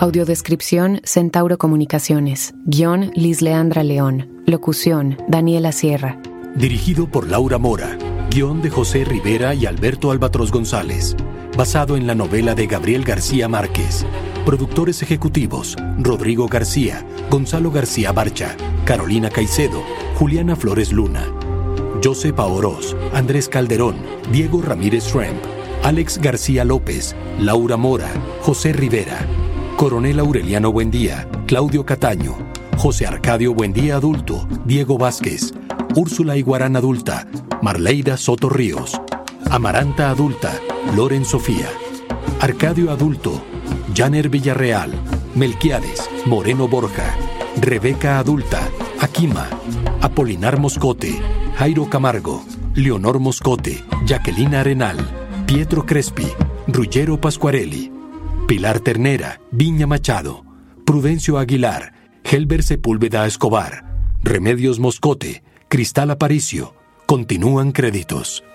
Audiodescripción Centauro Comunicaciones. Guión Liz Leandra León. Locución Daniela Sierra. Dirigido por Laura Mora. Guión de José Rivera y Alberto Albatros González. Basado en la novela de Gabriel García Márquez. Productores ejecutivos: Rodrigo García, Gonzalo García Barcha, Carolina Caicedo, Juliana Flores Luna, Josepa Oroz, Andrés Calderón, Diego Ramírez Shrimp, Alex García López, Laura Mora, José Rivera, Coronel Aureliano Buendía, Claudio Cataño, José Arcadio Buendía Adulto, Diego Vázquez, Úrsula Iguarán Adulta, Marleida Soto Ríos, Amaranta Adulta, Loren Sofía, Arcadio Adulto, Janer Villarreal, Melquiades Moreno Borja, Rebeca Adulta, Aquima, Apolinar Moscote, Jairo Camargo, Leonor Moscote, Jacqueline Arenal, Pietro Crespi, Ruggero Pascuarelli, Pilar Ternera, Viña Machado, Prudencio Aguilar, Helber Sepúlveda Escobar, Remedios Moscote, Cristal Aparicio. Continúan créditos.